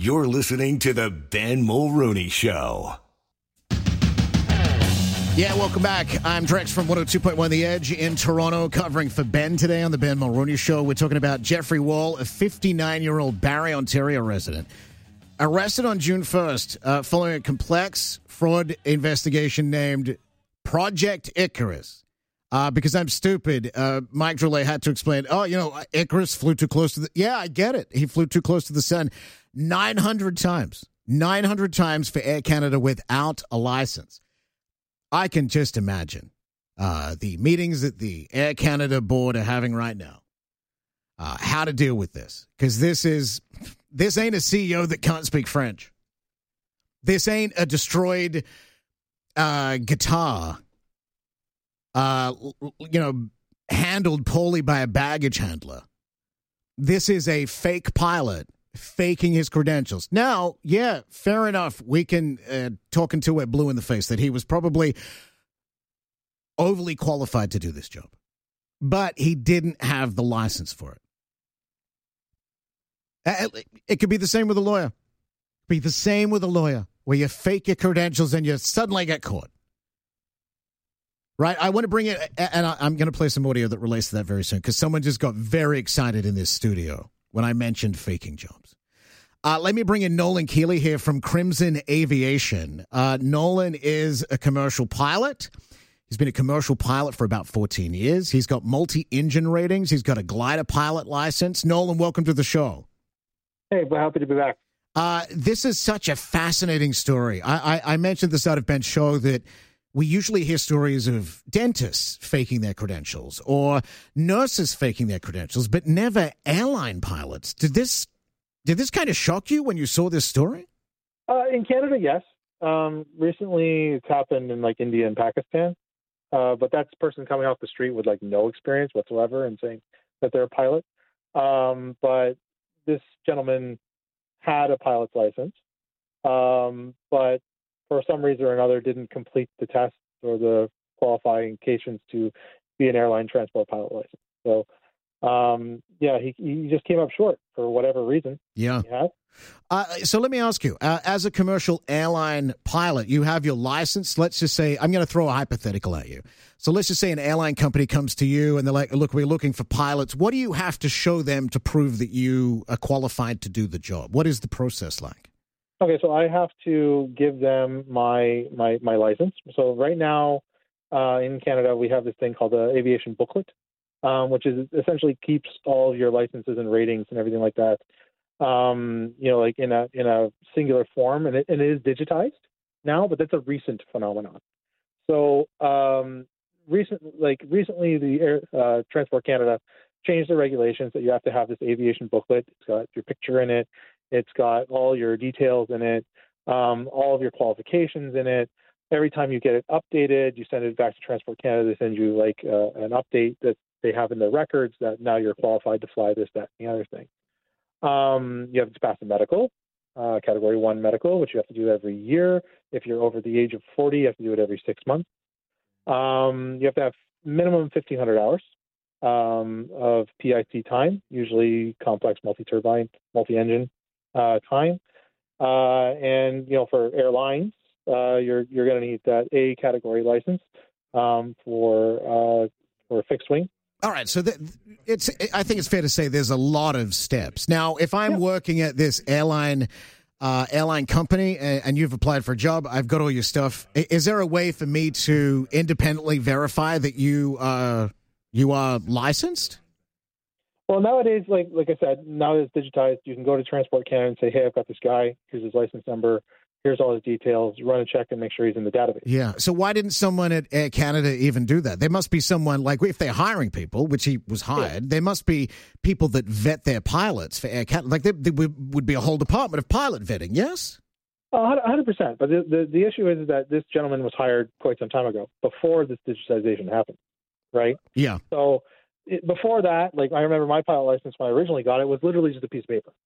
You're listening to the Ben Mulrooney Show. Yeah, welcome back. I'm Drex from 102.1 The Edge in Toronto, covering for Ben today on the Ben Mulrooney Show. We're talking about Jeffrey Wall, a 59-year-old Barrie, Ontario resident, arrested on June 1st following a complex fraud investigation named Project Icarus. Because I'm stupid, Mike Drolet had to explain, Icarus flew too close to the... Yeah, I get it. He flew too close to the sun 900 times. 900 times for Air Canada without a license. I can just imagine the meetings that the Air Canada board are having right now, how to deal with this. Because this ain't a CEO that can't speak French. This ain't a destroyed guitar, handled poorly by a baggage handler. This is a fake pilot faking his credentials. Now, yeah, fair enough. We can talk until we're blue in the face that he was probably overly qualified to do this job. But he didn't have the license for it. It could be the same with a lawyer. Be the same with a lawyer, where you fake your credentials and you suddenly get caught. Right? I want to bring it, and I'm going to play some audio that relates to that very soon, because someone just got very excited in this studio when I mentioned faking jobs. Let me bring in Nolan Keeley here from Crimson Aviation. Nolan is a commercial pilot. He's been a commercial pilot for about 14 years. He's got multi-engine ratings. He's got a glider pilot license. Nolan, welcome to the show. Hey, we're happy to be back. This is such a fascinating story. I mentioned at the start of Ben's show that we usually hear stories of dentists faking their credentials or nurses faking their credentials, but never airline pilots. Did this kind of shock you when you saw this story? In Canada, yes. Recently, it's happened in like India and Pakistan, but that's a person coming off the street with like no experience whatsoever and saying that they're a pilot. But this gentleman had a pilot's license, but for some reason or another didn't complete the test or the qualifications to be an airline transport pilot license. So, he just came up short for whatever reason. Yeah. So let me ask you, as a commercial airline pilot, you have your license. Let's just say, I'm going to throw a hypothetical at you. So let's just say an airline company comes to you and they're like, look, we're looking for pilots. What do you have to show them to prove that you are qualified to do the job? What is the process like? Okay, so I have to give them my license. So right now in Canada, we have this thing called the aviation booklet, which is essentially keeps all of your licenses and ratings and everything like that, like in a singular form, and it is digitized now, but that's a recent phenomenon. So recently, the Air Transport Canada changed the regulations that you have to have this aviation booklet. It's got your picture in it. It's got all your details in it, all of your qualifications in it. Every time you get it updated, you send it back to Transport Canada. They send you like an update that they have in their records that now you're qualified to fly this, that, and the other thing. You have to pass a medical, Category 1 medical, which you have to do every year. If you're over the age of 40, you have to do it every 6 months. You have to have minimum 1,500 hours of PIC time, usually complex multi-turbine, multi-engine time. And for airlines, you're going to need that A category license for fixed wing. All right, so I think it's fair to say there's a lot of steps. Now, if I'm working at this airline company and you've applied for a job, I've got all your stuff. Is there a way for me to independently verify that you are licensed? Well, nowadays, like I said, now that it's digitized, you can go to Transport Canada and say, hey, I've got this guy. Here's his license number. Here's all his details. Run a check and make sure he's in the database. Yeah. So why didn't someone at Air Canada even do that? There must be someone, like if they're hiring people, which he was hired, there must be people that vet their pilots for Air Canada. Like there would be a whole department of pilot vetting, yes? 100%. But the issue is that this gentleman was hired quite some time ago, before this digitization happened, right? Yeah. So before that, like I remember my pilot license when I originally got it was literally just a piece of paper.